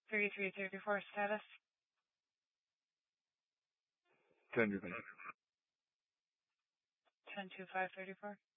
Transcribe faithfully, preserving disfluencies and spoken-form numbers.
thirty-three thirty-four status. ten two five. ten two five thirty-four.